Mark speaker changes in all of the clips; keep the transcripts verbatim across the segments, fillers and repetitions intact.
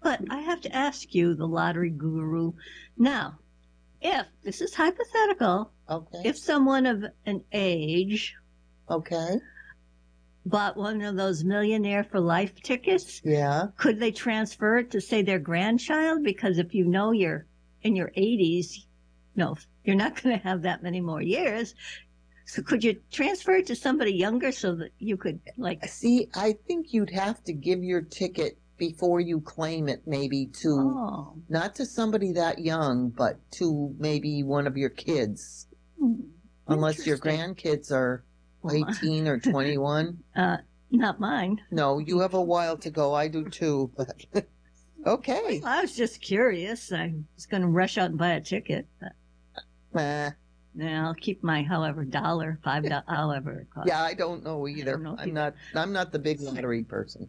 Speaker 1: But I have to ask you, the lottery guru, now, if, this is hypothetical,
Speaker 2: Okay.
Speaker 1: if someone of an age
Speaker 2: Okay.
Speaker 1: bought one of those Millionaire for Life tickets,
Speaker 2: Yeah.
Speaker 1: could they transfer it to, say, their grandchild? Because if you know you're in your eighties, no, you're not going to have that many more years. So could you transfer it to somebody younger so that you could, like...
Speaker 2: See, I think you'd have to give your ticket before you claim it, maybe to,
Speaker 1: Oh.
Speaker 2: not to somebody that young, but to maybe one of your kids.
Speaker 1: Hmm.
Speaker 2: Unless your grandkids are eighteen or twenty-one.
Speaker 1: Uh, not mine.
Speaker 2: No, you have a while to go. I do too, but okay.
Speaker 1: Well, I was just curious. I was going to rush out and buy a ticket. But...
Speaker 2: Nah.
Speaker 1: Yeah, I'll keep my however dollar, five dollars, however it costs.
Speaker 2: Yeah, I don't know either.
Speaker 1: Don't know
Speaker 2: I'm
Speaker 1: either.
Speaker 2: not. I'm not the big lottery person.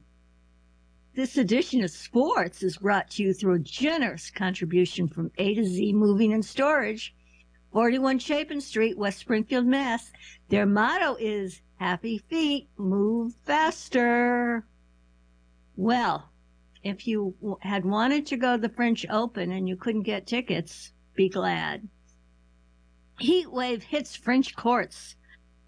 Speaker 1: This edition of Sports is brought to you through a generous contribution from A to Z Moving and Storage, forty-one Chapin Street, West Springfield, Mass. Their motto is "Happy Feet, Move Faster." Well, if you w- had wanted to go to the French Open and you couldn't get tickets, be glad. Heat wave hits French courts.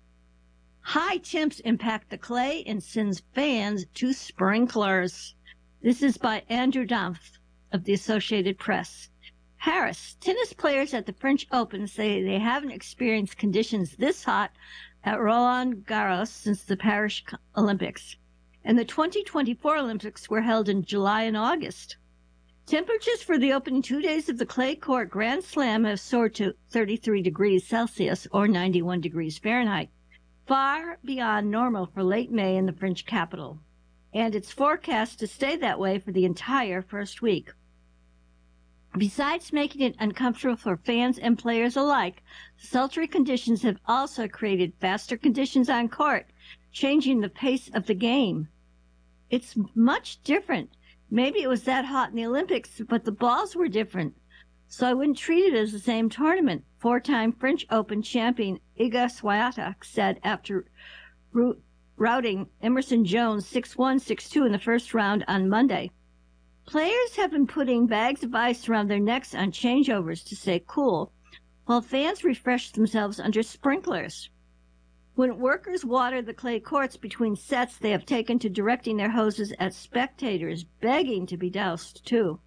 Speaker 1: High temps impact the clay and sends fans to sprinklers. This is by Andrew Dampf of the Associated Press. Paris, tennis players at the French Open say they haven't experienced conditions this hot at Roland Garros since the Paris Olympics. And the twenty twenty-four Olympics were held in July and August. Temperatures for the opening two days of the clay court Grand Slam have soared to thirty-three degrees Celsius or ninety-one degrees Fahrenheit, far beyond normal for late May in the French capital. And it's forecast to stay that way for the entire first week. Besides making it uncomfortable for fans and players alike, sultry conditions have also created faster conditions on court, changing the pace of the game. It's much different. Maybe it was that hot in the Olympics, but the balls were different. So I wouldn't treat it as the same tournament, four-time French Open champion Iga Swiatek said after routing Emerson Jones six one, six two in the first round on Monday. Players have been putting bags of ice around their necks on changeovers to stay cool, while fans refresh themselves under sprinklers. When workers water the clay courts between sets, they have taken to directing their hoses at spectators, begging to be doused, too.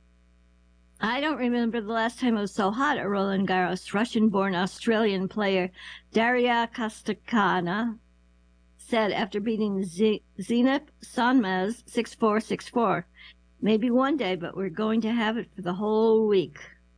Speaker 1: I don't remember the last time it was so hot at Roland Garros. Russian-born Australian player Daria Kostakana said after beating Z- Zenit Sonmez six four, six four. Maybe one day, but we're going to have it for the whole week.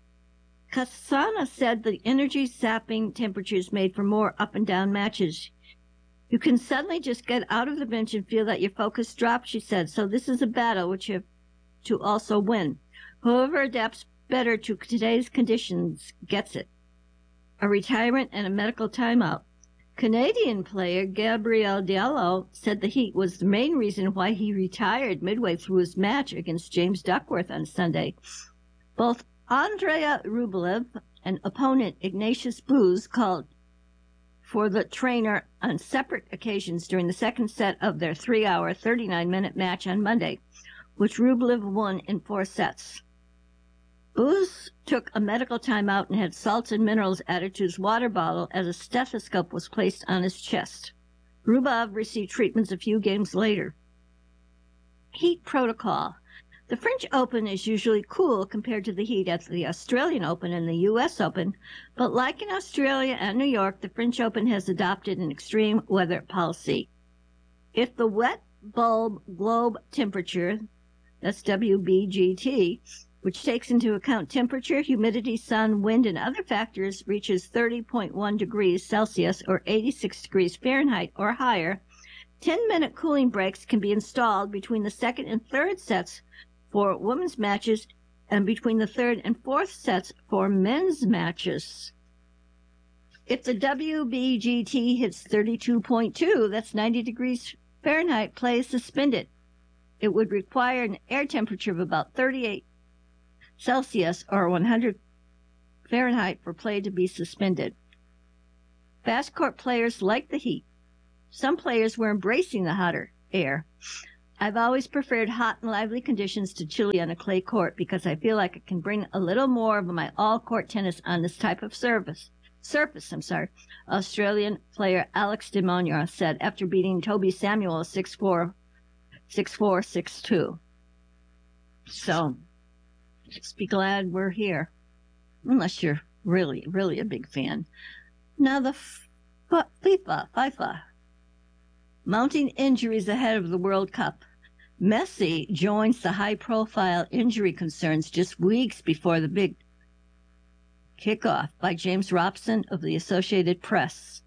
Speaker 1: Kasana said the energy-sapping temperatures made for more up-and-down matches. You can suddenly just get out of the bench and feel that your focus drops, she said, so this is a battle which you have to also win. Whoever adapts better to today's conditions gets it. A retirement and a medical timeout. Canadian player Gabriel Diallo said the heat was the main reason why he retired midway through his match against James Duckworth on Sunday. Both Andrea Rublev and opponent Ignatius Booz called for the trainer on separate occasions during the second set of their three-hour, thirty-nine minute match on Monday, which Rublev won in four sets. Booz took a medical timeout and had salts and minerals added to his water bottle as a stethoscope was placed on his chest. Rublev received treatments a few games later. Heat protocol. The French Open is usually cool compared to the heat at the Australian Open and the U S Open, but like in Australia and New York, the French Open has adopted an extreme weather policy. If the wet bulb globe temperature, that's W B G T, which takes into account temperature, humidity, sun, wind, and other factors, reaches thirty point one degrees Celsius or eighty-six degrees Fahrenheit or higher, ten-minute cooling breaks can be installed between the second and third sets for women's matches and between the third and fourth sets for men's matches. If the W B G T hits thirty-two point two, that's ninety degrees Fahrenheit, play is suspended. It would require an air temperature of about thirty-eight Celsius or one hundred Fahrenheit for play to be suspended. Fast court players like the heat. Some players were embracing the hotter air. I've always preferred hot and lively conditions to chilly on a clay court because I feel like I can bring a little more of my all-court tennis on this type of service. Surface, I'm sorry, Australian player Alex de Minaur said after beating Toby Samuel six four, six four, six two. So, just be glad we're here, unless you're really, really a big fan. Now the FIFA, FIFA, mounting injuries ahead of the World Cup. Messi joins the high-profile injury concerns just weeks before the big kickoff by James Robson of the Associated Press.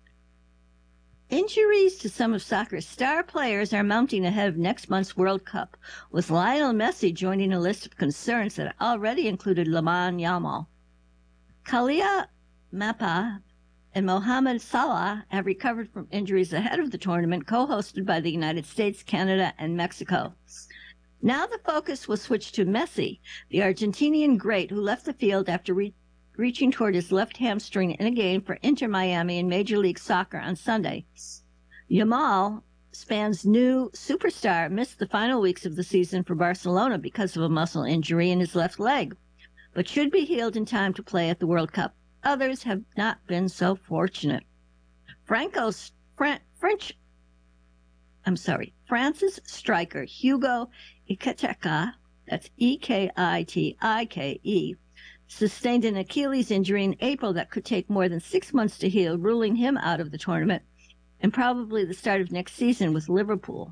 Speaker 1: Injuries to some of soccer's star players are mounting ahead of next month's World Cup, with Lionel Messi joining a list of concerns that already included Lamine Yamal. Kylian Mbappé and Mohamed Salah have recovered from injuries ahead of the tournament, co-hosted by the United States, Canada, and Mexico. Now the focus will switch to Messi, the Argentinian great who left the field after re- reaching toward his left hamstring in a game for Inter Miami in Major League Soccer on Sunday. Yamal, Spain's new superstar, missed the final weeks of the season for Barcelona because of a muscle injury in his left leg, but should be healed in time to play at the World Cup. Others have not been so fortunate. Franco's Fran- French, I'm sorry, France's striker Hugo Ekitike, that's E K I T I K E, sustained an Achilles injury in April that could take more than six months to heal, ruling him out of the tournament and probably the start of next season with Liverpool.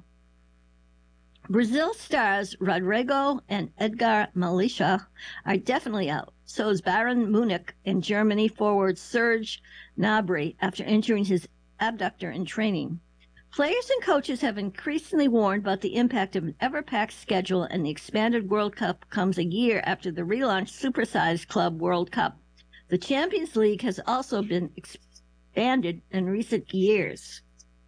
Speaker 1: Brazil stars Rodrigo and Edgar Milicia are definitely out. So is Bayern Munich and Germany forward Serge Gnabry after injuring his abductor in training. Players and coaches have increasingly warned about the impact of an ever-packed schedule, and the expanded World Cup comes a year after the relaunched Supersized Club World Cup. The Champions League has also been expanded in recent years.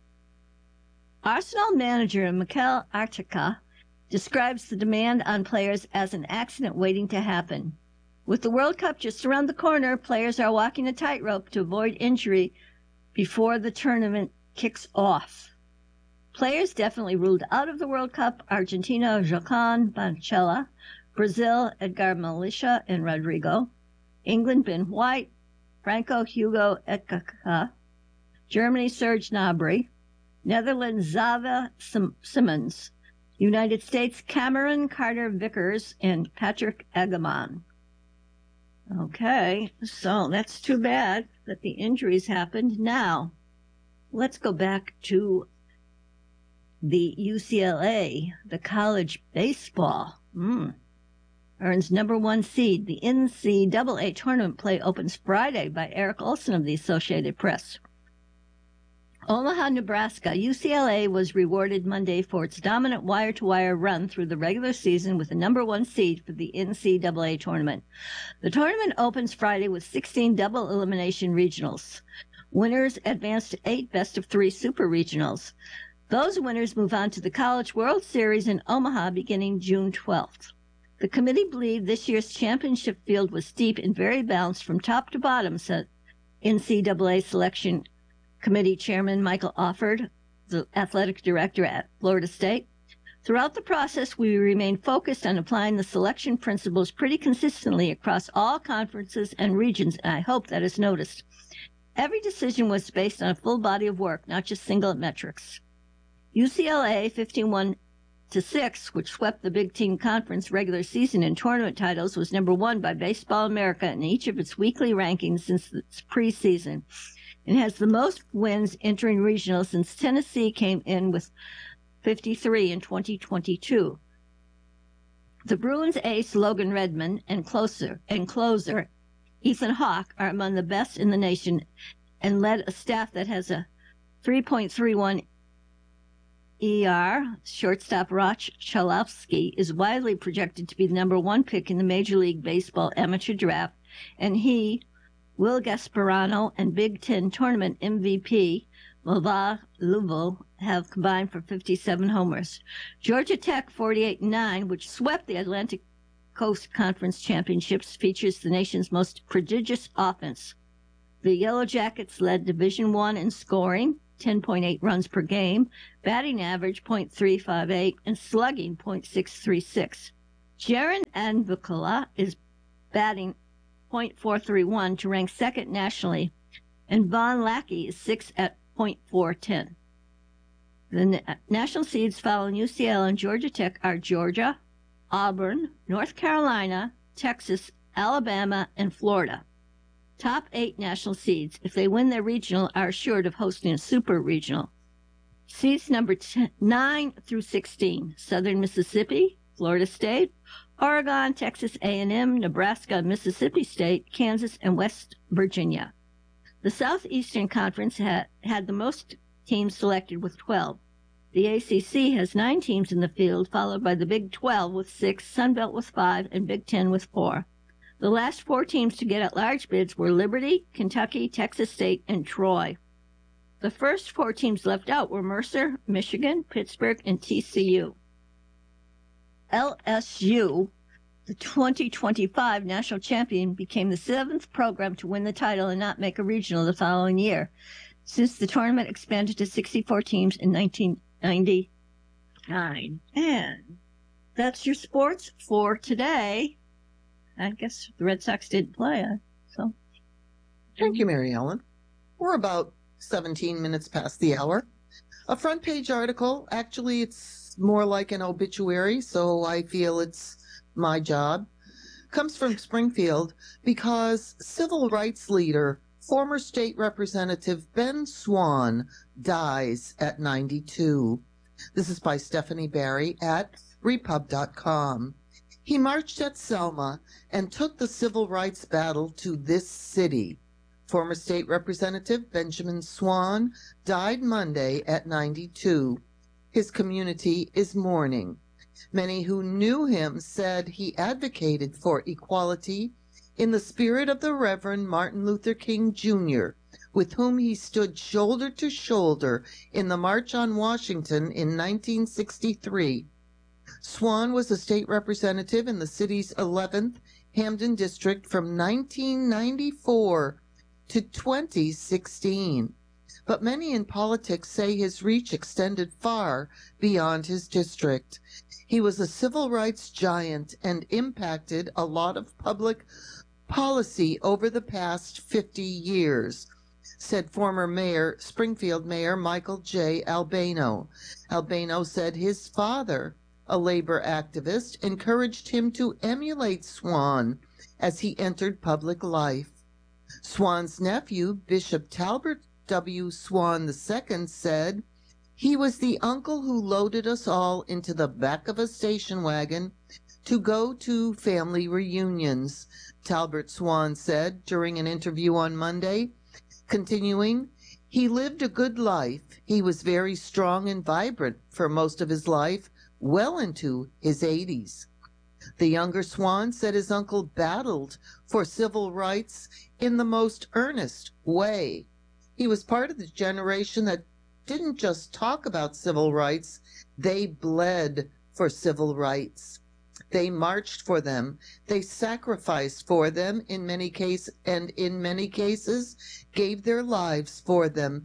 Speaker 1: Arsenal manager Mikel Arteta describes the demand on players as an accident waiting to happen. With the World Cup just around the corner, players are walking a tightrope to avoid injury before the tournament kicks off. Players definitely ruled out of the World Cup: Argentina, Joaquin Banchella; Brazil, Edgar Milicia and Rodrigo; England, Ben White; Franco, Hugo Ekitike; Germany, Serge Gnabry; Netherlands, Xavi Sim- Simons; United States, Cameron Carter-Vickers and Patrick Agamon. Okay, so that's too bad that the injuries happened. Now, let's go back to the U C L A, the college baseball. Mm. Earns number one seed. The N C double A tournament play opens Friday by Eric Olson of the Associated Press. Omaha, Nebraska. U C L A was rewarded Monday for its dominant wire-to-wire run through the regular season with the number one seed for the N C double A tournament. The tournament opens Friday with sixteen double elimination regionals. Winners advance to eight best-of-three super regionals. Those winners move on to the College World Series in Omaha beginning June twelfth. The committee believed this year's championship field was deep and very balanced from top to bottom, said N C double A Selection Committee Chairman Michael Offord, the athletic director at Florida State. Throughout the process, we remain focused on applying the selection principles pretty consistently across all conferences and regions, and I hope that is noticed. Every decision was based on a full body of work, not just single metrics. U C L A fifty-one to six, which swept the Big Ten Conference regular season and tournament titles, was number one by Baseball America in each of its weekly rankings since its preseason, and has the most wins entering regionals since Tennessee came in with fifty-three in twenty twenty-two. The Bruins ace Logan Redmond and closer and closer Ethan Hawke are among the best in the nation and led a staff that has a three point three one E R. Shortstop Roch Chalowski is widely projected to be the number one pick in the Major League Baseball amateur draft, and he, Will Gasparano, and Big Ten tournament M V P Mova Luvo have combined for fifty-seven homers. Georgia Tech forty-eight and nine, which swept the Atlantic Coast Conference Championships, features the nation's most prodigious offense. The Yellow Jackets led Division One in scoring, ten point eight runs per game, batting average point three five eight, and slugging point six three six. Jaron Anvikula is batting point four three one to rank second nationally, and Von Lackey is sixth at point four one zero. The national seeds following U C L and Georgia Tech are Georgia, Auburn, North Carolina, Texas, Alabama, and Florida. Top eight national seeds, if they win their regional, are assured of hosting a super regional. Seeds number ten, nine through sixteen, Southern Mississippi, Florida State, Oregon, Texas A and M, Nebraska, Mississippi State, Kansas, and West Virginia. The Southeastern Conference had, had the most teams selected with twelve. The A C C has nine teams in the field, followed by the Big twelve with six, Sun Belt with five, and Big ten with four. The last four teams to get at-large bids were Liberty, Kentucky, Texas State, and Troy. The first four teams left out were Mercer, Michigan, Pittsburgh, and T C U. L S U, the twenty twenty-five national champion, became the seventh program to win the title and not make a regional the following year, since the tournament expanded to sixty-four teams in nineteen ninety-nine. And that's your sports for today. I guess the Red Sox didn't play, so.
Speaker 2: Thank you, Mary Ellen. We're about seventeen minutes past the hour. A front page article, actually it's more like an obituary, so I feel it's my job, comes from Springfield because civil rights leader, former state representative Ben Swann dies at ninety-two. This is by Stephanie Barry at repub dot com. He marched at Selma and took the civil rights battle to this city. Former state representative Benjamin Swann died Monday at ninety-two. His community is mourning. Many who knew him said he advocated for equality in the spirit of the Reverend Martin Luther King Junior, with whom he stood shoulder to shoulder in the March on Washington in nineteen sixty-three. Swann was a state representative in the city's eleventh Hamden District from nineteen ninety-four to twenty sixteen. But many in politics say his reach extended far beyond his district. He was a civil rights giant and impacted a lot of public policy over the past fifty years, said former mayor, Springfield Mayor Michael J. Albano. Albano said his father, a labor activist, encouraged him to emulate Swann as he entered public life. Swann's nephew, Bishop Talbert W. Swann the Second, said, "He was the uncle who loaded us all into the back of a station wagon to go to family reunions," Talbert Swann said during an interview on Monday. Continuing, "He lived a good life. He was very strong and vibrant for most of his life, well into his eighties. The younger Swann said his uncle battled for civil rights in the most earnest way. He was part of the generation that didn't just talk about civil rights, they bled for civil rights. They marched for them, they sacrificed for them in many cases, and in many cases gave their lives for them,"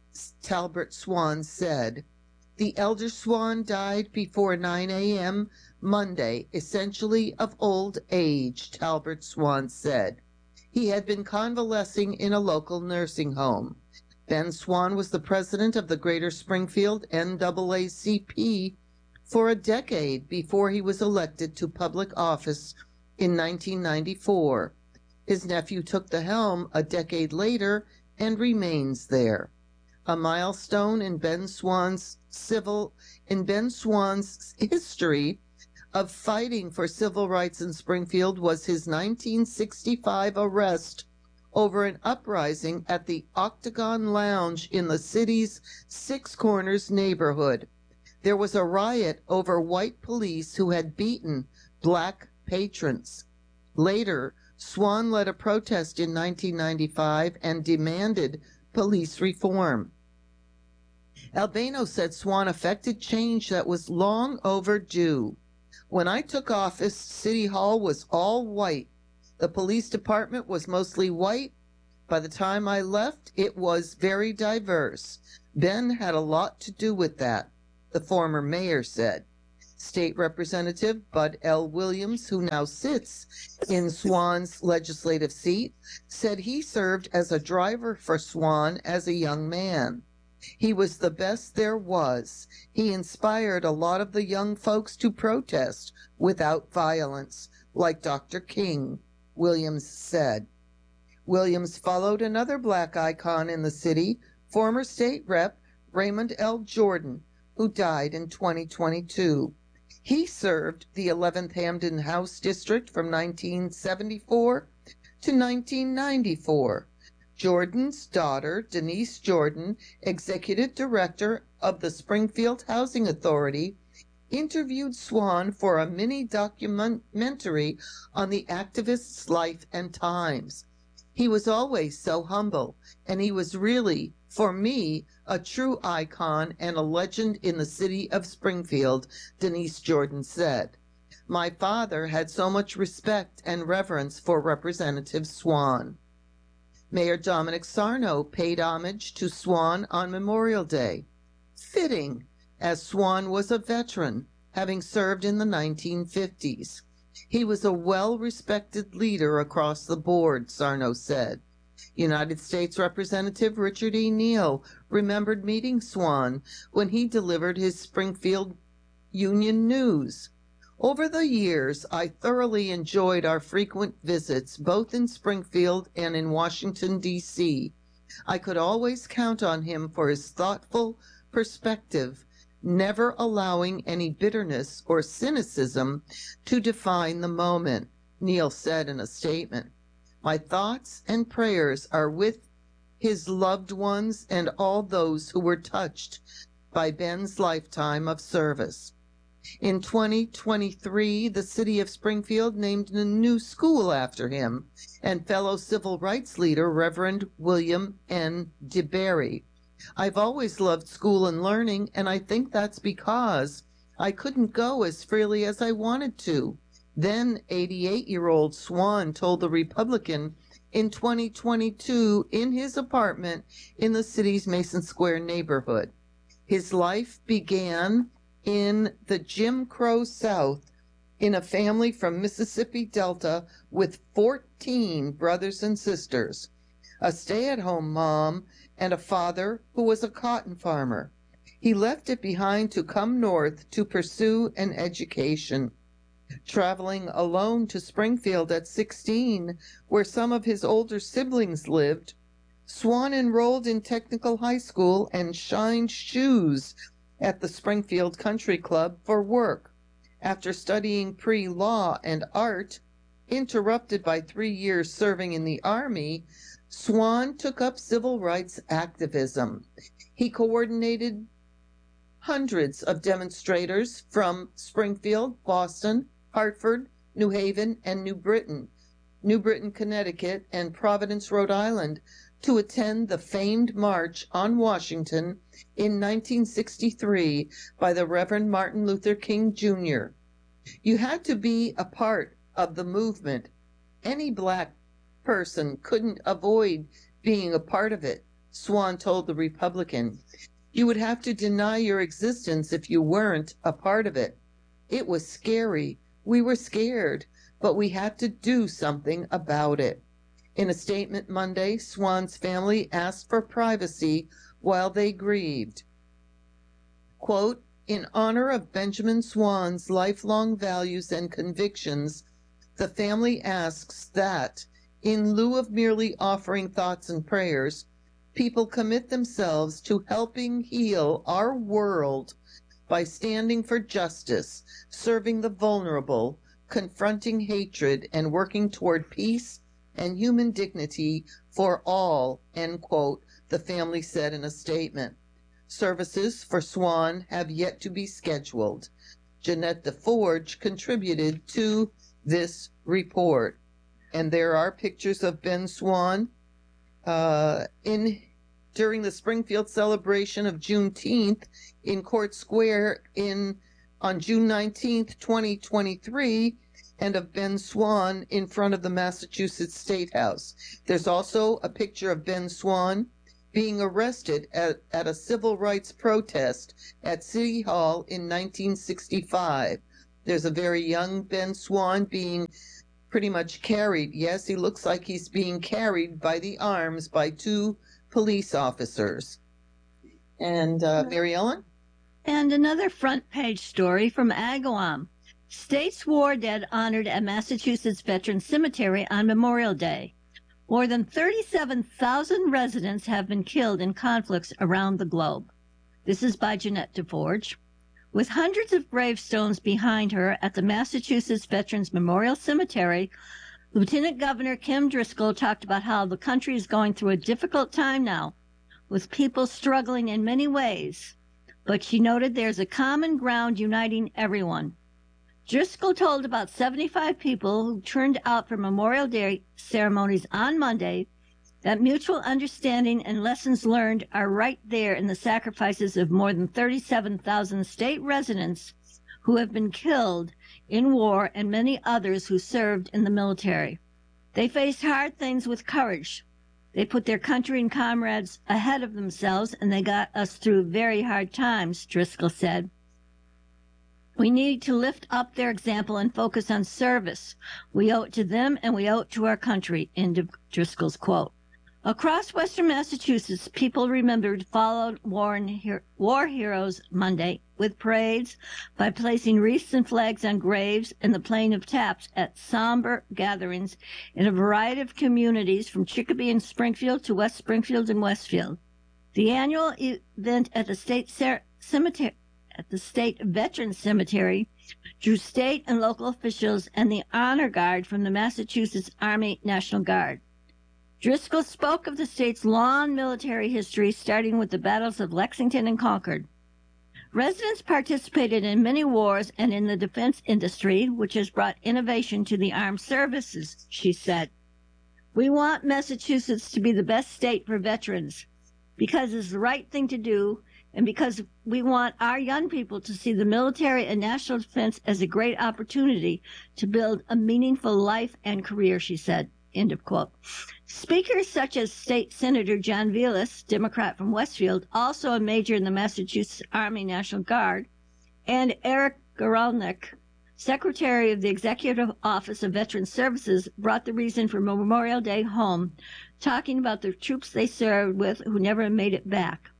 Speaker 2: Talbert Swann said. The elder Swann died before nine a.m. Monday, essentially of old age, Talbert Swann said. He had been convalescing in a local nursing home. Ben Swann was the president of the Greater Springfield N double A C P for a decade before he was elected to public office in nineteen ninety-four. His nephew took the helm a decade later and remains there. A milestone in Ben Swann's civil in Ben Swann's history of fighting for civil rights in Springfield was his nineteen sixty-five arrest over an uprising at the Octagon Lounge in the city's Six Corners neighborhood. There was a riot over white police who had beaten black patrons. Later, Swann led a protest in nineteen ninety-five and demanded police reform. Albano said Swann effected change that was long overdue. "When I took office, City Hall was all white. The police department was mostly white. By the time I left, it was very diverse. Ben had a lot to do with that, the former mayor said. State Representative Bud L. Williams, who now sits in Swan's legislative seat, said he served as a driver for Swan as a young man. He was the best there was. He inspired a lot of the young folks to protest without violence, like Doctor King, Williams said. Williams followed another black icon in the city, former state rep Raymond L. Jordan, who died in twenty twenty-two. He served the eleventh Hamden House District from nineteen seventy-four to nineteen ninety-four. Jordan's daughter, Denise Jordan, executive director of the Springfield Housing Authority, interviewed Swan for a mini documentary on the activist's life and times. He was always so humble, and he was really, for me, a true icon and a legend in the city of Springfield, Denise Jordan said. My father had so much respect and reverence for Representative Swan. Mayor Dominic Sarno paid homage to Swan on Memorial Day. Fitting, as Swan was a veteran, having served in the nineteen fifties. He was a well-respected leader across the board, Sarno said. United States Representative Richard E. Neal remembered meeting Swan when he delivered his Springfield Union News. Over the years, I thoroughly enjoyed our frequent visits both in Springfield and in Washington, D C I could always count on him for his thoughtful perspective, never allowing any bitterness or cynicism to define the moment, Neal said in a statement. My thoughts and prayers are with his loved ones and all those who were touched by Ben's lifetime of service. In twenty twenty-three, the city of Springfield named a new school after him, and fellow civil rights leader Reverend William N. DeBerry. I've always loved school and learning, and I think that's because I couldn't go as freely as I wanted to. Then eighty-eight-year-old Swan told the Republican in twenty twenty-two in his apartment in the city's Mason Square neighborhood. His life began in the Jim Crow South in a family from Mississippi Delta with fourteen brothers and sisters, a stay-at-home mom, and a father who was a cotton farmer. He left it behind to come north to pursue an education. Traveling alone to Springfield at sixteen, where some of his older siblings lived, Swan enrolled in technical high school and shined shoes at the Springfield Country Club for work. After studying pre-law and art, interrupted by three years serving in the Army, Swan took up civil rights activism. He coordinated hundreds of demonstrators from Springfield, Boston, Hartford, New Haven, and New Britain, New Britain, Connecticut, and Providence, Rhode Island, to attend the famed March on Washington in nineteen sixty-three by the Reverend Martin Luther King Junior You had to be a part of the movement. Any black person couldn't avoid being a part of it, Swan told the Republican. You would have to deny your existence if you weren't a part of it. It was scary. We were scared, but we had to do something about it. In a statement Monday, Swan's family asked for privacy while they grieved. Quote, in honor of Benjamin Swan's lifelong values and convictions, the family asks that, in lieu of merely offering thoughts and prayers, people commit themselves to helping heal our world by standing for justice, serving the vulnerable, confronting hatred, and working toward peace and human dignity for all, end quote, the family said in a statement. Services for Swan have yet to be scheduled. Jeanette DeForge contributed to this report. And there are pictures of Ben Swan uh, in during the Springfield celebration of Juneteenth in Court Square in on June nineteenth, twenty twenty-three, and of Ben Swan in front of the Massachusetts State House. There's also a picture of Ben Swan being arrested at, at a civil rights protest at City Hall in nineteen sixty-five. There's a very young Ben Swann being pretty much carried. Yes, he looks like he's being carried by the arms by two police officers. And uh, Mary Ellen?
Speaker 1: And another front page story from Agawam. State's war dead honored at Massachusetts Veterans Cemetery on Memorial Day. More than thirty-seven thousand residents have been killed in conflicts around the globe. This is by Jeanette DeForge. With hundreds of gravestones behind her at the Massachusetts Veterans Memorial Cemetery, Lieutenant Governor Kim Driscoll talked about how the country is going through a difficult time now, with people struggling in many ways. But she noted there's a common ground uniting everyone. Driscoll told about seventy-five people who turned out for Memorial Day ceremonies on Monday that mutual understanding and lessons learned are right there in the sacrifices of more than thirty-seven thousand state residents who have been killed in war and many others who served in the military. They faced hard things with courage. They put their country and comrades ahead of themselves, and they got us through very hard times, Driscoll said. We need to lift up their example and focus on service. We owe it to them and we owe it to our country, end of Driscoll's quote. Across western Massachusetts, people remembered fallen war, war heroes Monday with parades by placing wreaths and flags on graves and the playing of taps at somber gatherings in a variety of communities from Chicopee and Springfield to West Springfield and Westfield. The annual event at the state cemetery at the State Veterans Cemetery drew state and local officials and the honor guard from the Massachusetts Army National Guard. Driscoll spoke of the state's long military history, starting with the battles of Lexington and Concord. Residents participated in many wars and in the defense industry, which has brought innovation to the armed services, she said. We want Massachusetts to be the best state for veterans because it's the right thing to do, and because we want our young people to see the military and national defense as a great opportunity to build a meaningful life and career, she said. End of quote. Speakers such as State Senator John Velas, Democrat from Westfield, also a major in the Massachusetts Army National Guard, and Eric Goralnik, Secretary of the Executive Office of Veterans Services, brought the reason for Memorial Day home, talking about the troops they served with who never made it back.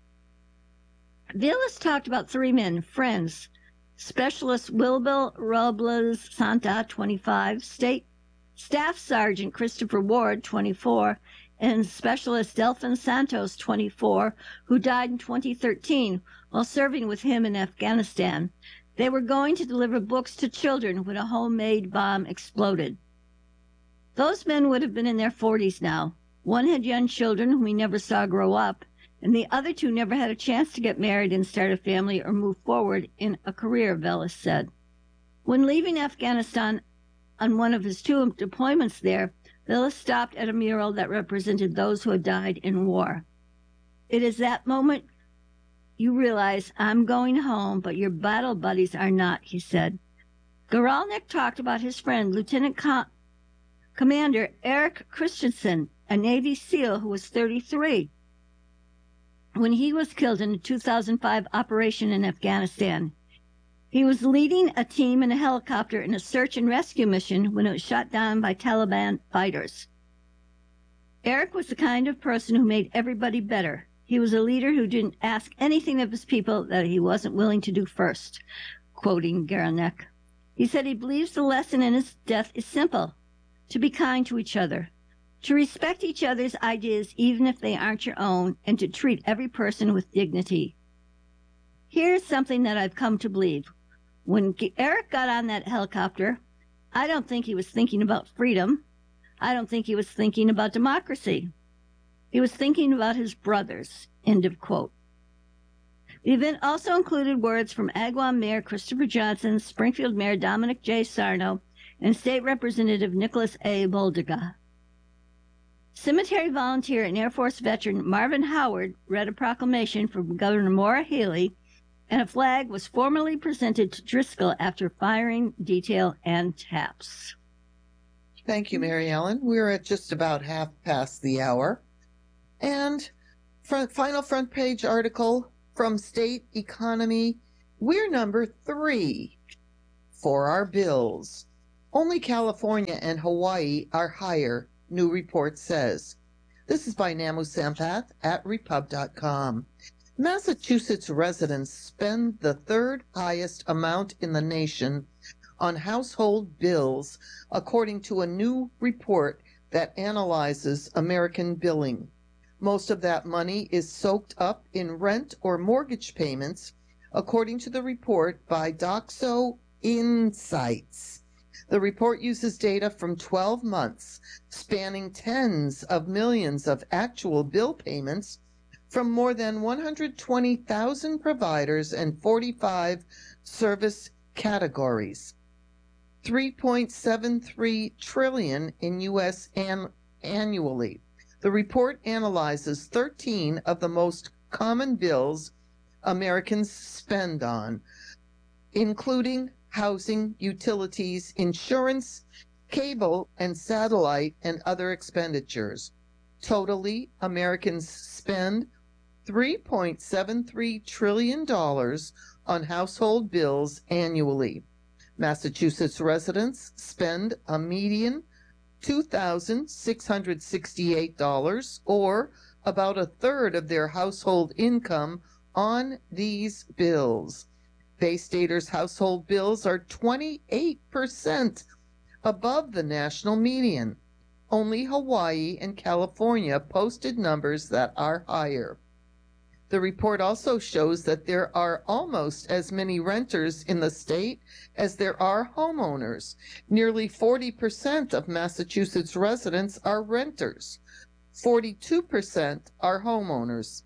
Speaker 1: Velas talked about three men, friends, Specialist Wilbur Robles Santa, twenty-five, State Staff Sergeant Christopher Ward, twenty-four, and Specialist Delphin Santos, twenty-four, who died in twenty thirteen while serving with him in Afghanistan. They were going to deliver books to children when a homemade bomb exploded. Those men would have been in their forties now. One had young children whom he never saw grow up, and the other two never had a chance to get married and start a family or move forward in a career, Velas said. When leaving Afghanistan on one of his two deployments there, Velas stopped at a mural that represented those who had died in war. It is that moment you realize, I'm going home, but your battle buddies are not, he said. Goralnik talked about his friend, Lieutenant Com- Commander Eric Christensen, a Navy SEAL who was thirty-three. When he was killed in a two thousand five operation in Afghanistan. He was leading a team in a helicopter in a search and rescue mission when it was shot down by Taliban fighters. Eric was the kind of person who made everybody better. He was a leader who didn't ask anything of his people that he wasn't willing to do first, quoting Goralnik. He said he believes the lesson in his death is simple, to be kind to each other, to respect each other's ideas even if they aren't your own, and to treat every person with dignity. Here's something that I've come to believe. When Eric got on that helicopter, I don't think he was thinking about freedom. I don't think he was thinking about democracy. He was thinking about his brothers, end of quote. The event also included words from Agawam Mayor Christopher Johnson, Springfield Mayor Dominic J. Sarno, and State Representative Nicholas A. Boldiga. Cemetery volunteer and Air Force veteran Marvin Howard read a proclamation from Governor Maura Healey, and a flag was formally presented to Driscoll after firing detail and taps.
Speaker 2: Thank you, Mary Ellen. We're at just about half past the hour. And Front, final front page article from State Economy. We're number three for our bills. Only California and Hawaii are higher, new report says. This is by Namu Sampath at repub dot com. Massachusetts residents spend the third highest amount in the nation on household bills, according to a new report that analyzes American billing. Most of that money is soaked up in rent or mortgage payments, according to the report by Doxo Insights. The report uses data from twelve months, spanning tens of millions of actual bill payments from more than one hundred twenty thousand providers and forty-five service categories. three point seven three trillion dollars in U S an- annually. The report analyzes thirteen of the most common bills Americans spend on, including housing, utilities, insurance, cable and satellite, and other expenditures. Totally, Americans spend three point seven three trillion dollars on household bills annually. Massachusetts residents spend a median two thousand six hundred sixty-eight dollars, or about a third of their household income, on these bills. Bay Staters' household bills are twenty-eight percent above the national median. Only Hawaii and California posted numbers that are higher. The report also shows that there are almost as many renters in the state as there are homeowners. Nearly forty percent of Massachusetts residents are renters. forty-two percent are homeowners.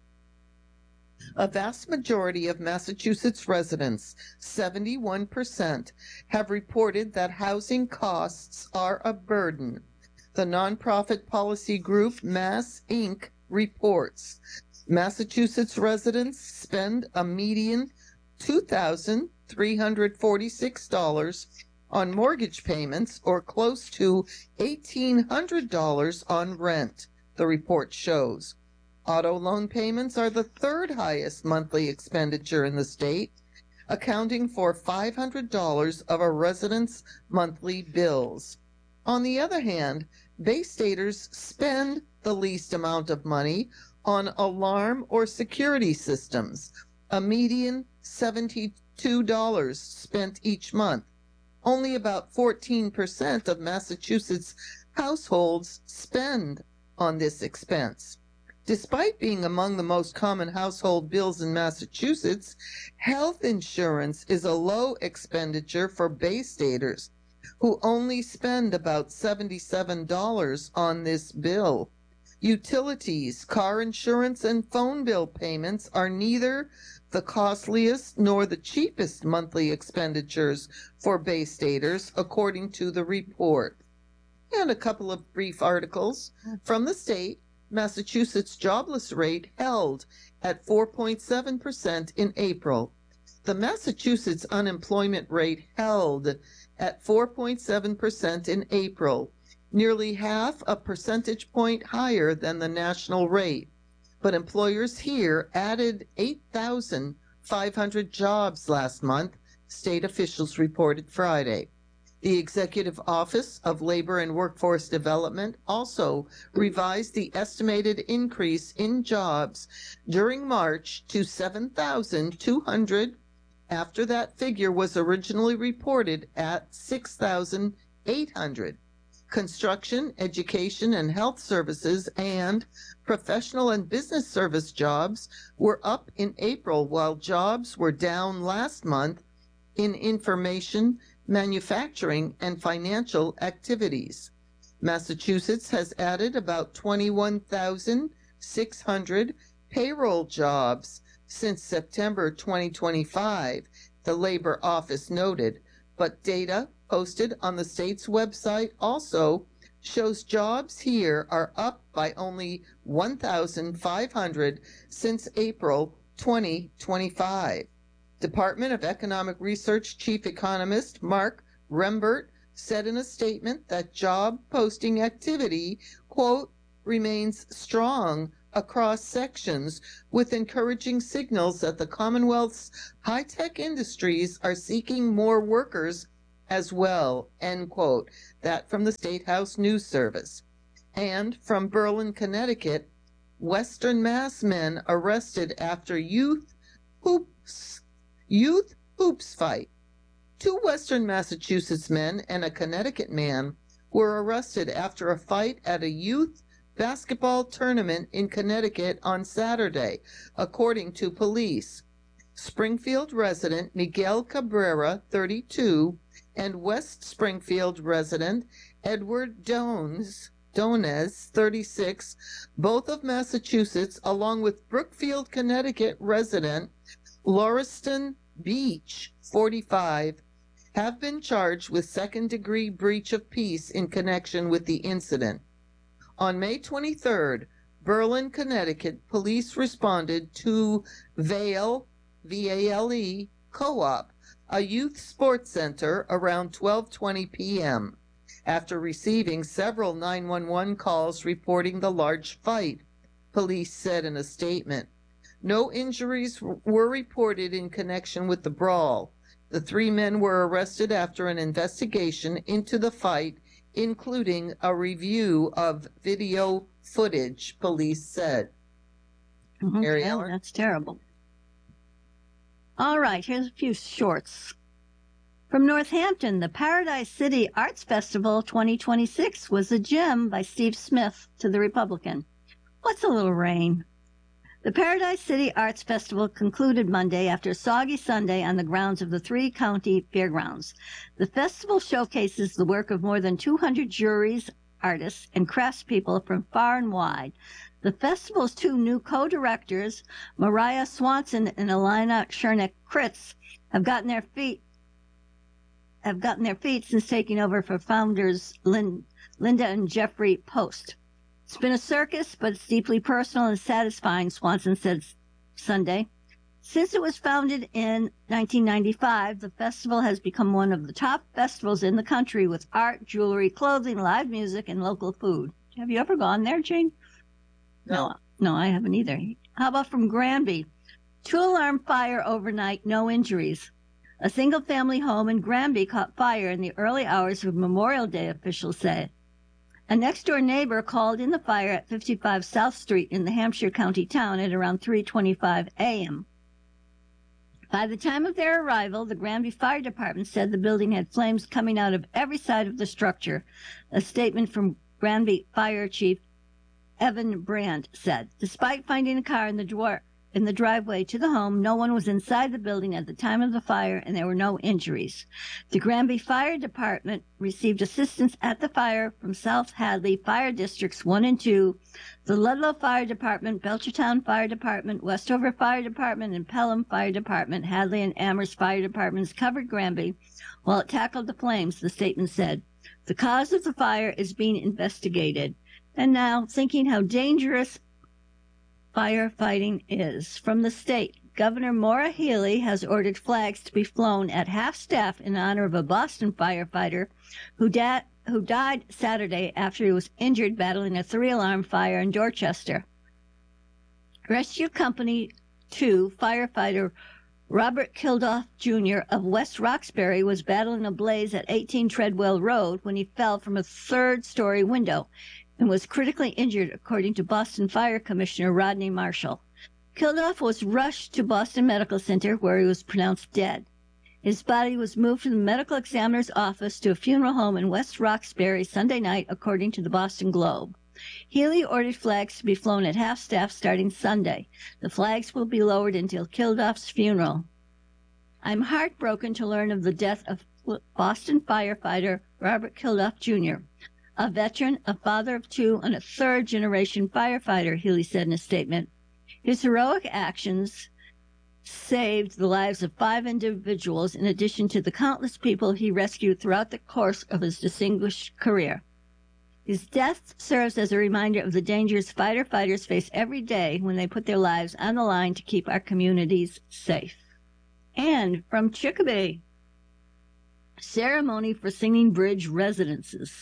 Speaker 2: A vast majority of Massachusetts residents, seventy-one percent, have reported that housing costs are a burden. The nonprofit policy group Mass Incorporated reports Massachusetts residents spend a median two thousand three hundred forty-six dollars on mortgage payments, or close to eighteen hundred dollars on rent, the report shows. Auto loan payments are the third highest monthly expenditure in the state, accounting for five hundred dollars of a resident's monthly bills. On the other hand, Bay Staters spend the least amount of money on alarm or security systems, a median seventy-two dollars spent each month. Only about fourteen percent of Massachusetts households spend on this expense. Despite being among the most common household bills in Massachusetts, health insurance is a low expenditure for Bay Staters, who only spend about seventy-seven dollars on this bill. Utilities, car insurance, and phone bill payments are neither the costliest nor the cheapest monthly expenditures for Bay Staters, according to the report. And a couple of brief articles from the state. Massachusetts jobless rate held at four point seven percent in April. The Massachusetts unemployment rate held at four point seven percent in April, nearly half a percentage point higher than the national rate. But employers here added eight thousand five hundred jobs last month, state officials reported Friday. The Executive Office of Labor and Workforce Development also revised the estimated increase in jobs during March to seven thousand two hundred, after that figure was originally reported at six thousand eight hundred. Construction, education, and health services and professional and business service jobs were up in April, while jobs were down last month in information, manufacturing, and financial activities. Massachusetts has added about twenty-one thousand six hundred payroll jobs since September twenty twenty-five, the Labor Office noted, but data posted on the state's website also shows jobs here are up by only one thousand five hundred since April twenty twenty-five. Department of Economic Research Chief Economist Mark Rembert said in a statement that job posting activity, quote, remains strong across sections with encouraging signals that the Commonwealth's high-tech industries are seeking more workers as well, end quote. That from the State House News Service. And from Berlin, Connecticut, Western Mass men arrested after youth hoops, youth hoops fight. Two Western Massachusetts men and a Connecticut man were arrested after a fight at a youth basketball tournament in Connecticut on Saturday, according to police. Springfield resident Miguel Cabrera, thirty-two, and West Springfield resident Edward Dones, Dones, thirty-six, both of Massachusetts, along with Brookfield, Connecticut resident Lauriston Beach, forty-five, have been charged with second-degree breach of peace in connection with the incident. On May twenty-third, Berlin, Connecticut, police responded to Vale, V A L E, Co-op, a youth sports center, around twelve twenty p.m. after receiving several nine one one calls reporting the large fight, police said in a statement. No injuries were reported in connection with the brawl. The three men were arrested after an investigation into the fight, including a review of video footage, police said.
Speaker 1: Okay,
Speaker 2: Mary Ellen?
Speaker 1: That's terrible. All right, here's a few shorts. From Northampton, the Paradise City Arts Festival twenty twenty-six was a gem by Steve Smith to the Republican. What's a little rain? The Paradise City Arts Festival concluded Monday after a soggy Sunday on the grounds of the three-county fairgrounds. The festival showcases the work of more than two hundred juries, artists, and craftspeople from far and wide. The festival's two new co-directors, Mariah Swanson and Elena Chernick-Kritz, have gotten their feet have gotten their feet since taking over for founders Lynn, Linda and Jeffrey Post. It's been a circus, but it's deeply personal and satisfying, Swanson said Sunday. Since it was founded in nineteen ninety-five, the festival has become one of the top festivals in the country with art, jewelry, clothing, live music, and local food. Have you ever gone there, Jane?
Speaker 2: No.
Speaker 1: No, no, I haven't either. How about from Granby? Two-alarm fire overnight, no injuries. A single-family home in Granby caught fire in the early hours of Memorial Day, officials say. A next-door neighbor called in the fire at fifty-five South Street in the Hampshire County town at around three twenty-five a.m. By the time of their arrival, the Granby Fire Department said the building had flames coming out of every side of the structure. A statement from Granby Fire Chief Evan Brand said, despite finding a car in the dwar- in the driveway to the home, no one was inside the building at the time of the fire, and there were no injuries. The Granby Fire Department received assistance at the fire from South Hadley Fire Districts one and two, the Ludlow Fire Department, Belchertown Fire Department, Westover Fire Department, and Pelham Fire Department. Hadley and Amherst Fire Departments covered Granby while it tackled the flames, the statement said. The cause of the fire is being investigated. And now, thinking how dangerous firefighting is. From the state, Governor Maura Healey has ordered flags to be flown at half-staff in honor of a Boston firefighter who, da- who died Saturday after he was injured battling a three-alarm fire in Dorchester. Rescue Company two firefighter Robert Kilduff, Junior of West Roxbury was battling a blaze at eighteen Treadwell Road when he fell from a third-story window and was critically injured, according to Boston Fire Commissioner Rodney Marshall. Kilduff was rushed to Boston Medical Center, where he was pronounced dead. His body was moved from the medical examiner's office to a funeral home in West Roxbury Sunday night, according to the Boston Globe. Healey ordered flags to be flown at half-staff starting Sunday. The flags will be lowered until Kilduff's funeral. I'm heartbroken to learn of the death of Boston firefighter Robert Kilduff, Junior, a veteran, a father of two, and a third-generation firefighter, Healey said in a statement. His heroic actions saved the lives of five individuals in addition to the countless people he rescued throughout the course of his distinguished career. His death serves as a reminder of the dangers firefighters face every day when they put their lives on the line to keep our communities safe. And from Chicopee, ceremony for Singing Bridge residences.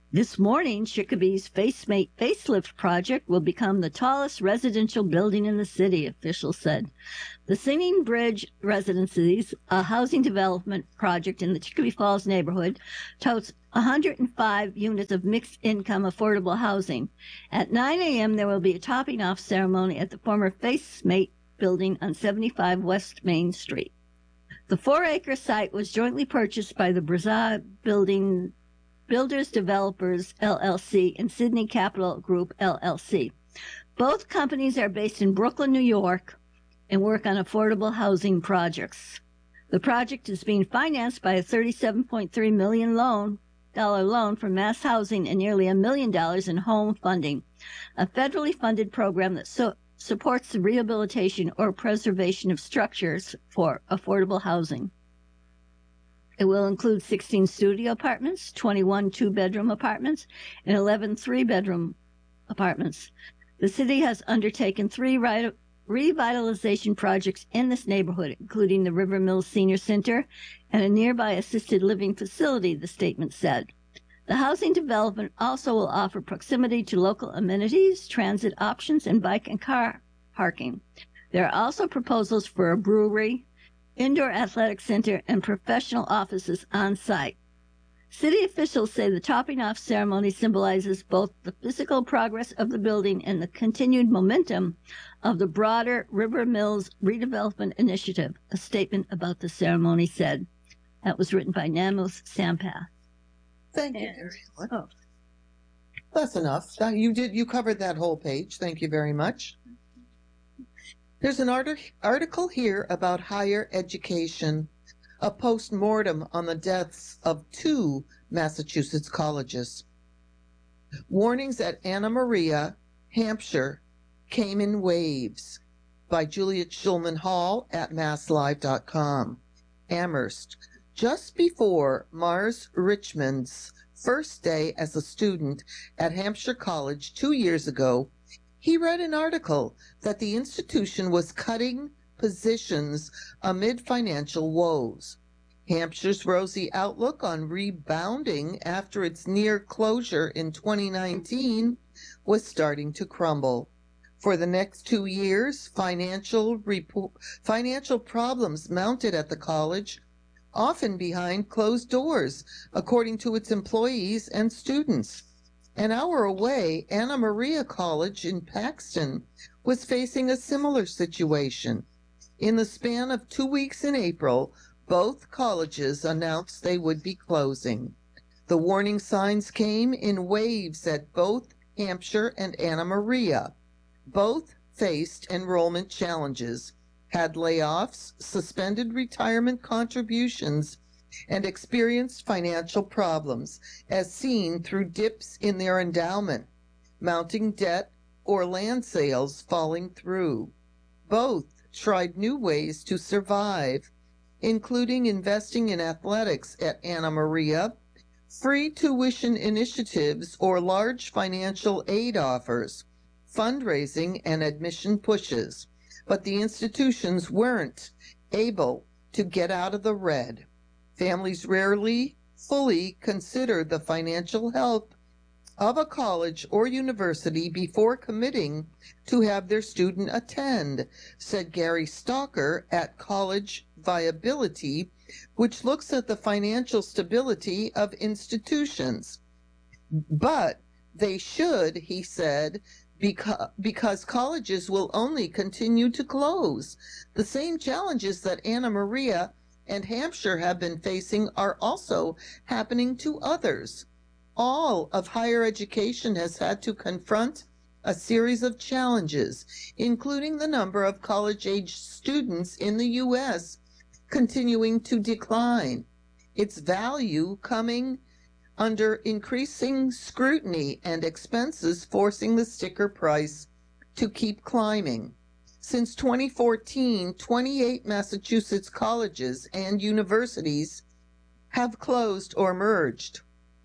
Speaker 1: This morning, Chicabee's FaceMate facelift project will become the tallest residential building in the city, officials said. The Singing Bridge Residencies, a housing development project in the Chicopee Falls neighborhood, totes one hundred five units of mixed-income affordable housing. At nine a.m., there will be a topping-off ceremony at the former FaceMate building on seventy-five West Main Street. The four-acre site was jointly purchased by the Brazza Building Builders Developers, L L C, and Sydney Capital Group, L L C. Both companies are based in Brooklyn, New York, and work on affordable housing projects. The project is being financed by a thirty-seven point three million dollars loan, loan from Mass Housing and nearly a million dollars in home funding, a federally funded program that so, supports the rehabilitation or preservation of structures for affordable housing. It will include sixteen studio apartments, twenty-one two-bedroom apartments, and eleven three-bedroom apartments. The city has undertaken three re- revitalization projects in this neighborhood, including the River Mills Senior Center and a nearby assisted living facility, the statement said. The housing development also will offer proximity to local amenities, transit options, and bike and car parking. There are also proposals for a brewery, indoor athletic center, and professional offices on site. City officials say the topping-off ceremony symbolizes both the physical progress of the building and the continued momentum of the broader River Mills Redevelopment Initiative, a statement about the ceremony said. That was written by Namus Sampath.
Speaker 2: Thank you, Mary Ellen.
Speaker 1: Oh.
Speaker 2: That's enough. You did. You covered that whole page. Thank you very much. There's an art- article here about higher education, a post-mortem on the deaths of two Massachusetts colleges. Warnings at Anna Maria, Hampshire, came in waves, by Juliet Schulman Hall at mass live dot com. Amherst. Just before Mars Richmond's first day as a student at Hampshire College two years ago, he read an article that the institution was cutting positions amid financial woes. Hampshire's rosy outlook on rebounding after its near closure in twenty nineteen was starting to crumble. For the next two years, financial, repo- financial problems mounted at the college, often behind closed doors, according to its employees and students. An hour away, Anna Maria College in Paxton was facing a similar situation. In the span of two weeks in April, both colleges announced they would be closing. The warning signs came in waves at both Hampshire and Anna Maria. Both faced enrollment challenges, had layoffs, suspended retirement contributions, and experienced financial problems, as seen through dips in their endowment, mounting debt, or land sales falling through. Both tried new ways to survive, including investing in athletics at Anna Maria, free tuition initiatives or large financial aid offers, fundraising and admission pushes, but the institutions weren't able to get out of the red. Families rarely fully consider the financial health of a college or university before committing to have their student attend, said Gary Stalker at College Viability, which looks at the financial stability of institutions. But they should, he said, because, because colleges will only continue to close. The same challenges that Anna Maria and Hampshire have been facing are also happening to others. All of higher education has had to confront a series of challenges, including the number of college-age students in the U S continuing to decline, its value coming under increasing scrutiny and expenses forcing the sticker price to keep climbing. Since twenty fourteen, twenty-eight Massachusetts colleges and universities have closed or merged.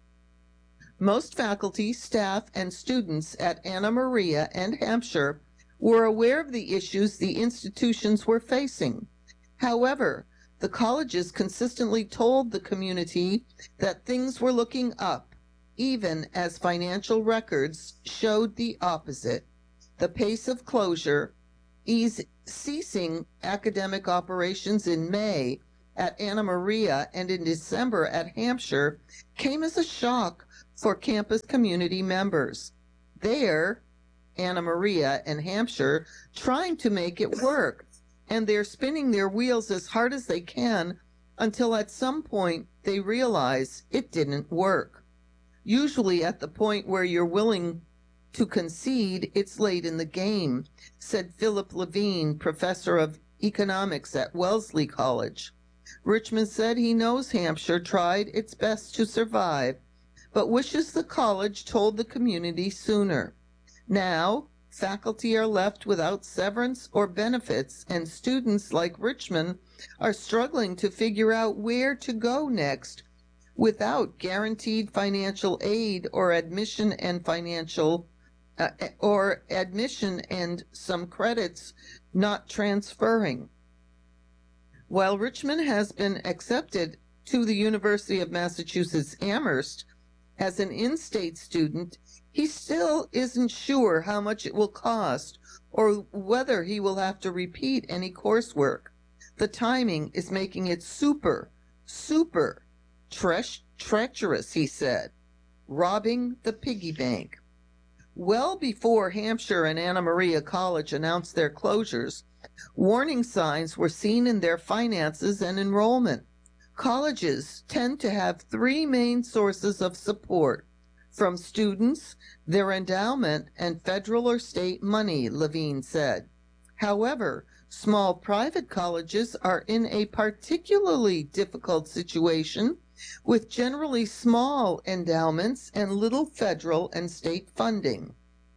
Speaker 2: Most faculty, staff, and students at Anna Maria and Hampshire were aware of the issues the institutions were facing. However, the colleges consistently told the community that things were looking up, even as financial records showed the opposite. The pace of closure, ease, ceasing academic operations in May at Anna Maria and in December at Hampshire came as a shock for campus community members. There, Anna Maria and Hampshire, trying to make it work, and they're spinning their wheels as hard as they can until at some point they realize it didn't work. Usually at the point where you're willing to concede, it's late in the game, said Philip Levine, professor of economics at Wellesley College. Richmond said he knows Hampshire tried its best to survive, but wishes the college told the community sooner. Now, faculty are left without severance or benefits, and students like Richmond are struggling to figure out where to go next without guaranteed financial aid or admission and financial uh, or admission and some credits not transferring. While Richmond has been accepted to the University of Massachusetts Amherst as an in-state student, he still isn't sure how much it will cost or whether he will have to repeat any coursework. The timing is making it super, super tre- treacherous, he said, robbing the piggy bank. Well before Hampshire and Anna Maria College announced their closures, warning signs were seen in their finances and enrollment. Colleges tend to have three main sources of support: from students, their endowment, and federal or state money, Levine said. However, small private colleges are in a particularly difficult situation with generally small endowments and little federal and state funding.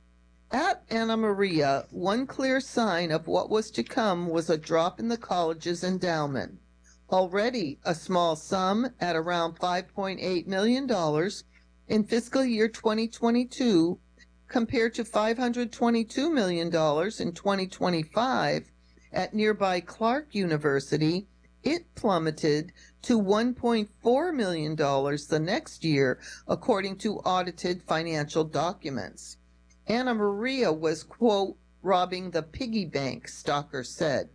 Speaker 2: At Anna Maria, one clear sign of what was to come was a drop in the college's endowment. Already a small sum at around five point eight million dollars in fiscal year twenty twenty-two compared to five hundred twenty-two million dollars in twenty twenty-five at nearby Clark University, it plummeted to one point four million dollars the next year, according to audited financial documents. Anna Maria was, quote, robbing the piggy bank, Stocker said.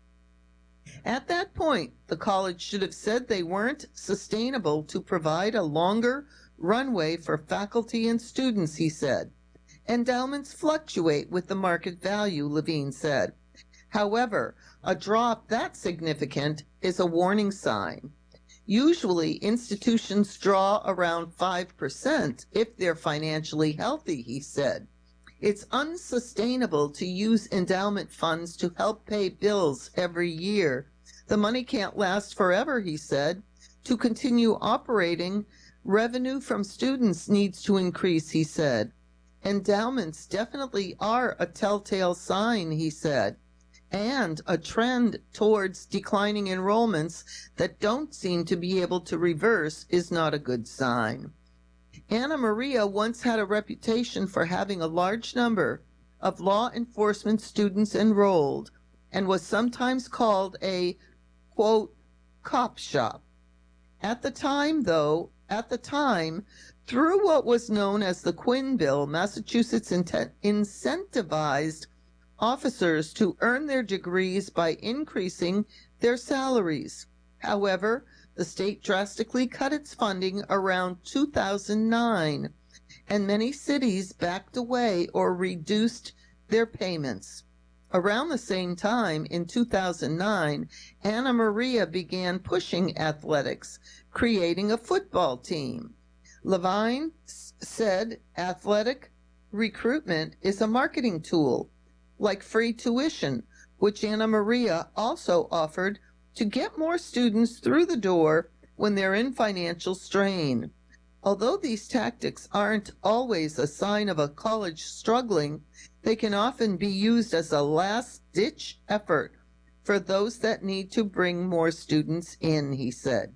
Speaker 2: At that point, the college should have said they weren't sustainable to provide a longer runway for faculty and students, he said. Endowments fluctuate with the market value, Levine said. However, a drop that significant is a warning sign. Usually, institutions draw around five percent if they're financially healthy, he said. It's unsustainable to use endowment funds to help pay bills every year. The money can't last forever, he said. To continue operating, revenue from students needs to increase, he said. Endowments definitely are a telltale sign, he said, and a trend towards declining enrollments that don't seem to be able to reverse is not a good sign. Anna Maria once had a reputation for having a large number of law enforcement students enrolled and was sometimes called a, quote, cop shop. At the time, though, at the time, through what was known as the Quinn Bill, Massachusetts incentivized officers to earn their degrees by increasing their salaries. However, the state drastically cut its funding around two thousand nine, and many cities backed away or reduced their payments. Around the same time, in two thousand nine, Anna Maria began pushing athletics, creating a football team. Levine said athletic recruitment is a marketing tool, like free tuition, which Anna Maria also offered to get more students through the door when they're in financial strain. Although these tactics aren't always a sign of a college struggling, they can often be used as a last-ditch effort for those that need to bring more students in, he said.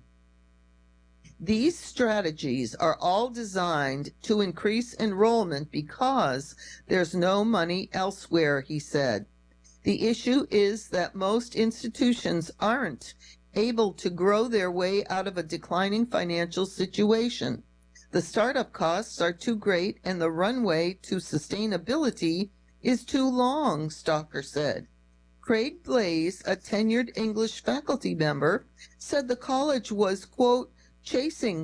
Speaker 2: These strategies are all designed to increase enrollment because there's no money elsewhere, he said. The issue is that most institutions aren't able to grow their way out of a declining financial situation. The startup costs are too great and the runway to sustainability is too long, Stalker said. Craig Blaze, a tenured English faculty member, said the college was, quote, chasing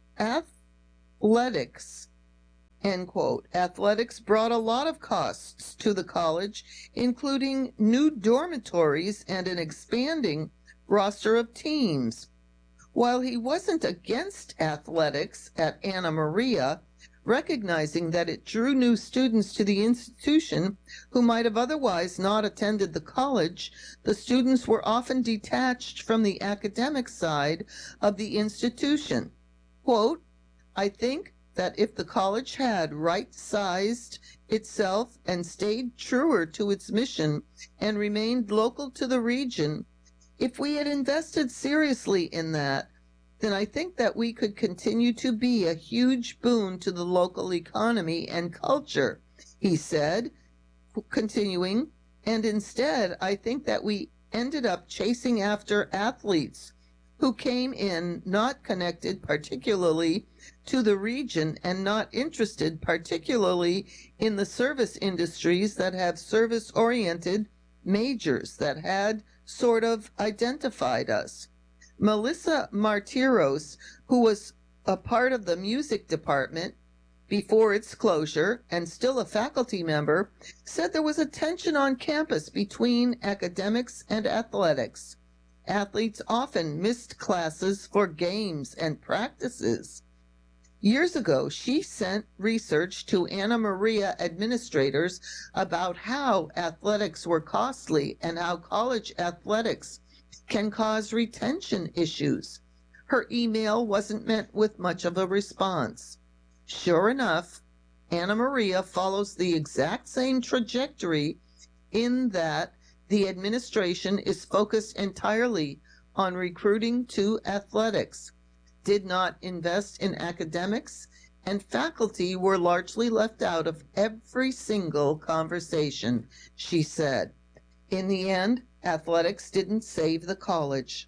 Speaker 2: athletics, end quote. Athletics brought a lot of costs to the college, including new dormitories and an expanding roster of teams. While he wasn't against athletics at Anna Maria, recognizing that it drew new students to the institution who might have otherwise not attended the college, the students were often detached from the academic side of the institution. Quote, I think that if the college had right-sized itself and stayed truer to its mission and remained local to the region, if we had invested seriously in that, then I think that we could continue to be a huge boon to the local economy and culture, he said, continuing, and instead I think that we ended up chasing after athletes who came in not connected particularly to the region and not interested particularly in the service industries that have service-oriented majors that had sort of identified us. Melissa Martiros, who was a part of the music department before its closure and still a faculty member, said there was a tension on campus between academics and athletics. Athletes often missed classes for games and practices. Years ago, she sent research to Anna Maria administrators about how athletics were costly and how college athletics can cause retention issues. Her email wasn't met with much of a response. Sure enough, Anna Maria follows the exact same trajectory in that the administration is focused entirely on recruiting to athletics, did not invest in academics, and faculty were largely left out of every single conversation, she said. In the end, athletics didn't save the college.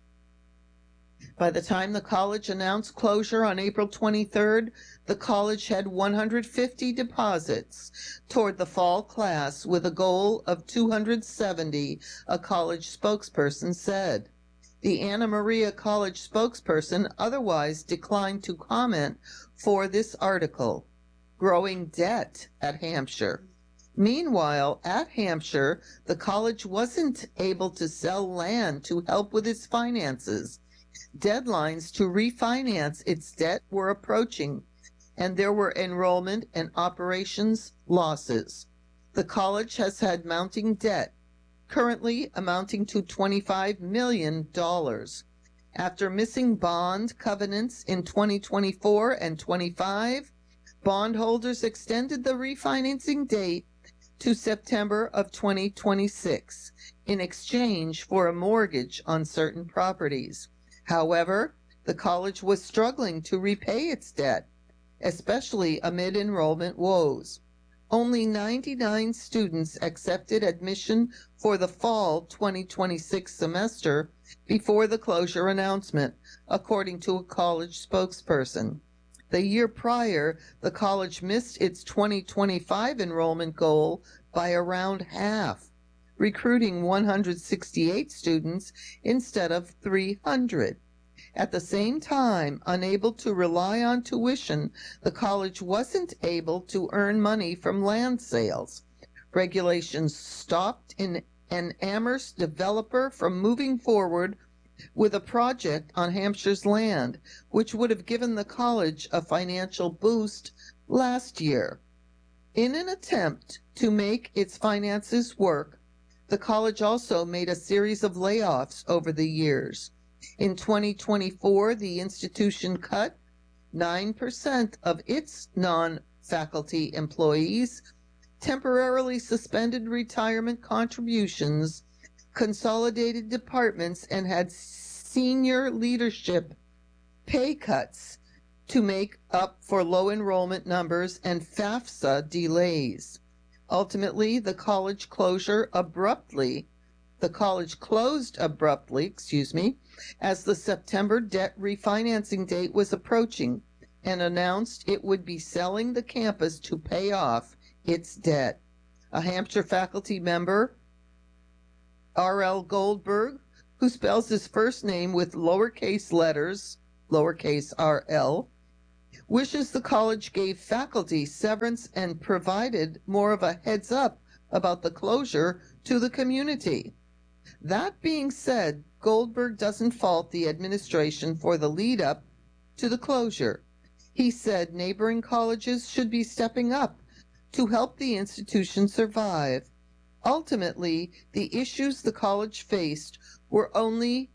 Speaker 2: By the time the college announced closure on April twenty-third, the college had one hundred fifty deposits toward the fall class with a goal of two hundred seventy, a college spokesperson said. The Anna Maria College spokesperson otherwise declined to comment for this article. Growing debt at Hampshire. Meanwhile, at Hampshire, the college wasn't able to sell land to help with its finances. Deadlines to refinance its debt were approaching, and there were enrollment and operations losses. The college has had mounting debt, currently amounting to twenty-five million dollars. After missing bond covenants in twenty twenty-four and twenty-five, bondholders extended the refinancing date to September of twenty twenty-six in exchange for a mortgage on certain properties. However, the college was struggling to repay its debt, especially amid enrollment woes. Only ninety-nine students accepted admission for the fall twenty twenty-six semester before the closure announcement, according to a college spokesperson. The year prior, the college missed its twenty twenty-five enrollment goal by around half, recruiting one hundred sixty-eight students instead of three hundred. At the same time, unable to rely on tuition, the college wasn't able to earn money from land sales. Regulations stopped an Amherst developer from moving forward with a project on Hampshire's land, which would have given the college a financial boost last year. In an attempt to make its finances work, the college also made a series of layoffs over the years. In twenty twenty-four, the institution cut nine percent of its non-faculty employees, temporarily suspended retirement contributions, consolidated departments, and had senior leadership pay cuts to make up for low enrollment numbers and FAFSA delays. Ultimately, the college closure abruptly, the college closed abruptly, excuse me, as the September debt refinancing date was approaching, and announced it would be selling the campus to pay off its debt. A Hampshire faculty member, R L Goldberg, who spells his first name with lowercase letters, lowercase r l, wishes the college gave faculty severance and provided more of a heads up about the closure to the community. That being said, Goldberg doesn't fault the administration for the lead up to the closure. He said neighboring colleges should be stepping up to help the institution survive. Ultimately, the issues the college faced were only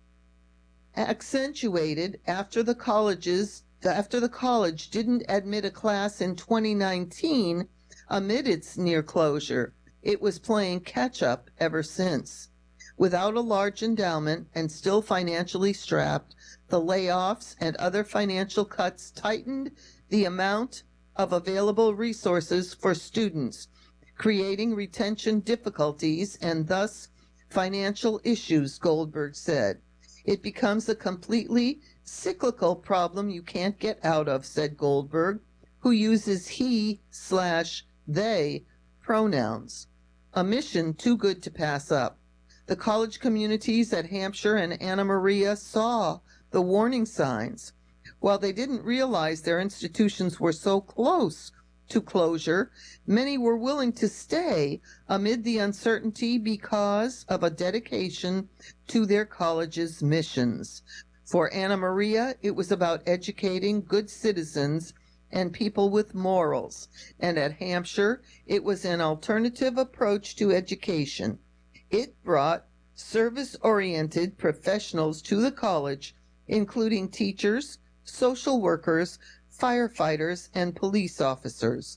Speaker 2: accentuated after the colleges after the college didn't admit a class in twenty nineteen amid its near closure. It was playing catch up ever since. Without a large endowment and still financially strapped, the layoffs and other financial cuts tightened the amount of available resources for students, creating retention difficulties and thus financial issues, Goldberg said. It becomes a completely cyclical problem you can't get out of, said Goldberg, who uses he slash they pronouns. A mission too good to pass up. The college communities at Hampshire and Anna Maria saw the warning signs. While they didn't realize their institutions were so close to closure, many were willing to stay amid the uncertainty because of a dedication to their college's missions. For Anna Maria, it was about educating good citizens and people with morals, and at Hampshire, it was an alternative approach to education. It brought service-oriented professionals to the college, including teachers, social workers, firefighters, and police officers.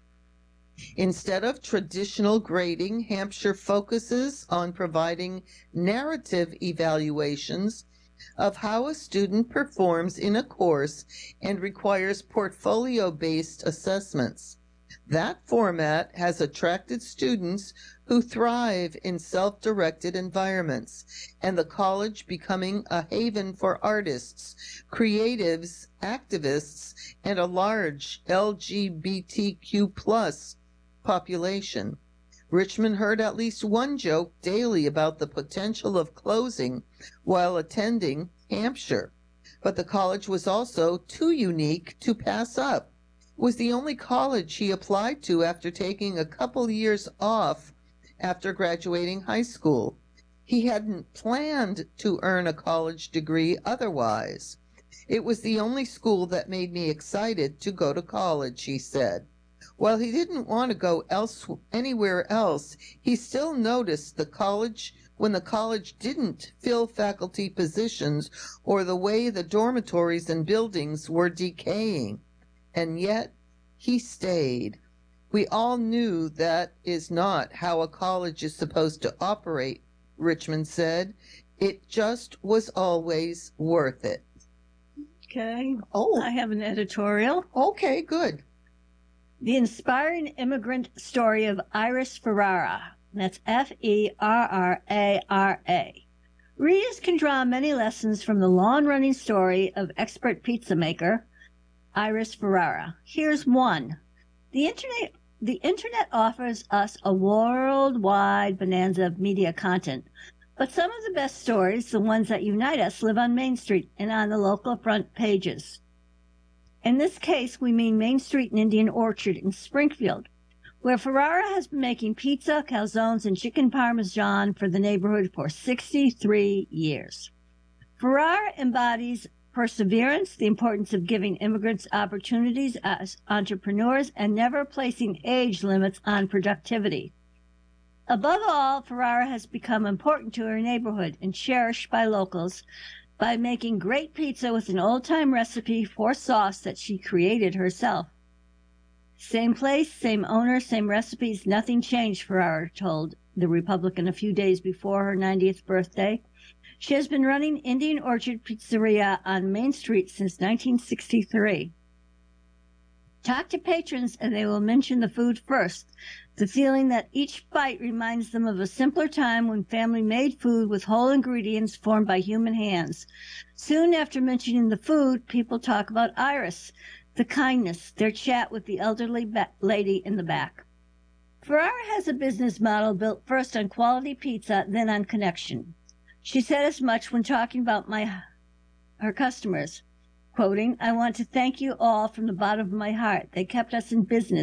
Speaker 2: Instead of traditional grading, Hampshire focuses on providing narrative evaluations of how a student performs in a course and requires portfolio-based assessments. That format has attracted students who thrive in self-directed environments, and the college becoming a haven for artists, creatives, activists, and a large L G B T Q plus population. Richmond heard at least one joke daily about the potential of closing while attending Hampshire, but the college was also too unique to pass up. It was the only college he applied to after taking a couple years off after graduating high school. He hadn't planned to earn a college degree otherwise. It was the only school that made me excited to go to college, he said. While he didn't want to go else, anywhere else, he still noticed the college when the college didn't fill faculty positions or the way the dormitories and buildings were decaying. And yet, he stayed. We all knew that is not how a college is supposed to operate, Richmond said. It just was always worth it.
Speaker 1: Okay.
Speaker 2: Oh.
Speaker 1: I have an editorial.
Speaker 2: Okay, good.
Speaker 1: The Inspiring Immigrant Story of Iris Ferrara. That's F E R R A R A. Readers can draw many lessons from the long-running story of expert pizza maker Iris Ferrara. Here's one. The internet, the internet offers us a worldwide bonanza of media content, but some of the best stories, the ones that unite us, live on Main Street and on the local front pages. In this case, we mean Main Street and Indian Orchard in Springfield, where Ferrara has been making pizza, calzones, and chicken parmesan for the neighborhood for sixty-three years. Ferrara embodies perseverance, the importance of giving immigrants opportunities as entrepreneurs, and never placing age limits on productivity. Above all, Ferrara has become important to her neighborhood and cherished by locals by making great pizza with an old-time recipe for sauce that she created herself. Same place, same owner, same recipes, nothing changed, Ferrara told the Republican a few days before her ninetieth birthday. She has been running Indian Orchard Pizzeria on Main Street since nineteen sixty-three. Talk to patrons and they will mention the food first. The feeling that each bite reminds them of a simpler time when family made food with whole ingredients formed by human hands. Soon after mentioning the food, people talk about Iris, the kindness, their chat with the elderly ba- lady in the back. Ferrara has a business model built first on quality pizza, then on connection. She said as much when talking about my her customers. Quoting, "I want to thank you all from the bottom of my heart. They kept us in business.